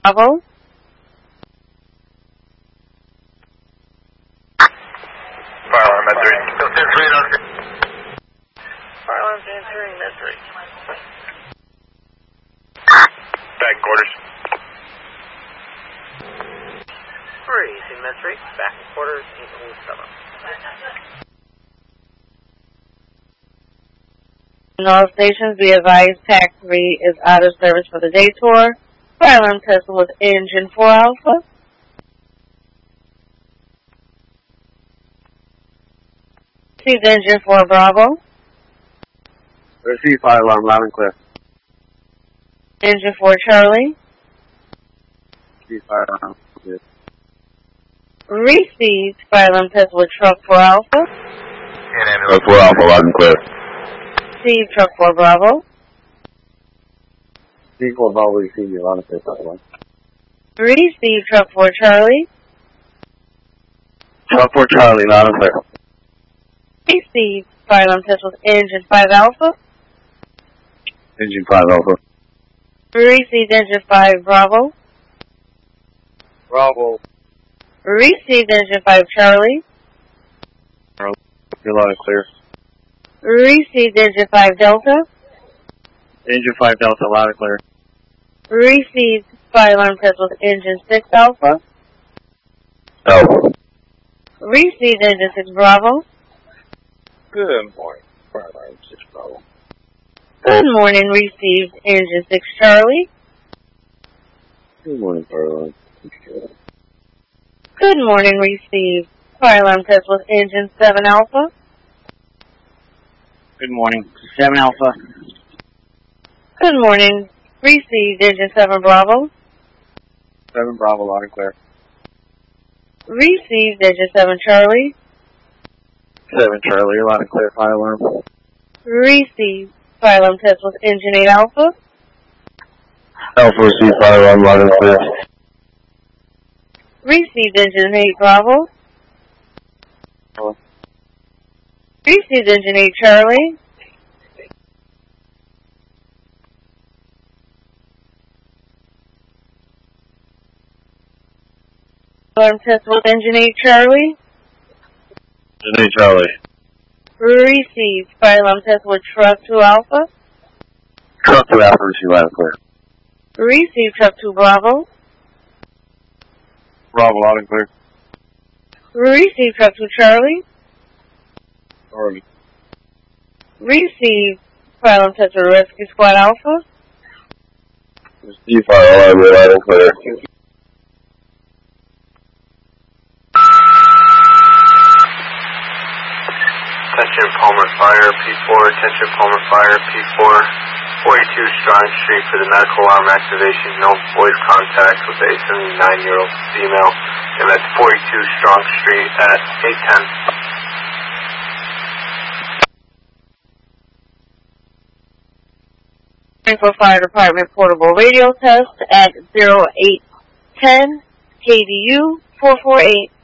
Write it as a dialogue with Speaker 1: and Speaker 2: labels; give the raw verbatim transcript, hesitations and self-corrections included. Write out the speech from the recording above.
Speaker 1: Bravo.
Speaker 2: Fire alarm at three.
Speaker 3: Fire alarm's answering at three.
Speaker 2: Back quarters.
Speaker 3: Three, team at three. Back quarters, equals seven.
Speaker 1: In all stations, be advised Pack three is out of service for the day tour. Fire alarm test with engine four Alpha. Received engine four Bravo.
Speaker 4: Receive fire alarm loud and clear.
Speaker 1: Engine four Charlie.
Speaker 4: Receive fire alarm. Good.
Speaker 1: Received fire alarm test with truck four Alpha.
Speaker 2: And ambulance four Alpha loud and clear.
Speaker 1: Received truck four Bravo.
Speaker 4: C four Bravo, receive you loud and clear, fire alarm.
Speaker 1: Received truck four Charlie.
Speaker 4: Truck four Charlie, loud and clear.
Speaker 1: Received fire alarm test with engine five Alpha.
Speaker 4: Engine five Alpha.
Speaker 1: Received engine five Bravo.
Speaker 4: Bravo.
Speaker 1: Received engine five Charlie.
Speaker 4: You're loud and clear.
Speaker 1: Received engine five Delta.
Speaker 4: Engine five Delta, loud and clear.
Speaker 1: Received fire alarm test with engine six Alpha.
Speaker 2: Alpha.
Speaker 1: Received engine six Bravo.
Speaker 4: Good morning. Fire alarm six Bravo.
Speaker 1: Good morning, received engine six Charlie.
Speaker 4: Good morning, fire alarm.
Speaker 1: Good morning, received fire alarm test with engine seven Alpha.
Speaker 4: Good morning. seven Alpha.
Speaker 1: Good morning, received engine seven Bravo.
Speaker 4: seven Bravo, loud and clear.
Speaker 1: Received engine seven Charlie.
Speaker 4: seven Charlie, you're loud and clear, fire alarm.
Speaker 1: Received fire alarm test with engine eight Alpha.
Speaker 4: Alpha, receive fire alarm, loud and clear.
Speaker 1: Received engine eight Bravo.
Speaker 4: Hello.
Speaker 1: Received engine eight Charlie. Alarm test with engine eight Charlie.
Speaker 4: Engine eight Charlie.
Speaker 1: Received fire alarm test with truck two Alpha.
Speaker 4: Truck two Alpha, receive loud and clear.
Speaker 1: Received truck two Bravo.
Speaker 4: Bravo, loud and clear.
Speaker 1: Received truck two Charlie.
Speaker 4: Alright.
Speaker 1: Received fire alarm test with rescue squad Alpha.
Speaker 4: Receive fire alarm, you're loud and clear.
Speaker 2: Attention Palmer Fire, P four. Attention Palmer Fire, P four. forty-two Strong Street for the medical alarm activation. No voice contact with a seventy-nine-year-old female. And that's forty-two Strong Street at eight ten.
Speaker 1: Springfield Fire Department portable radio test at zero eight ten K D U four four eight.